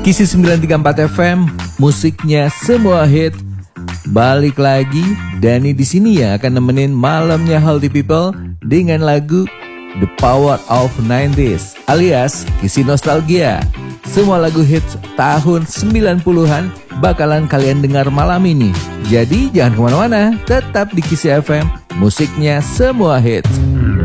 Kisi 934 FM, musiknya semua hit. Balik lagi, Dani di sini ya akan nemenin malamnya Healthy People dengan lagu The Power of 90s alias Kisi Nostalgia. Semua lagu hits tahun 90-an bakalan kalian dengar malam ini. Jadi jangan kemana-mana, tetap di Kisi FM, musiknya semua hits.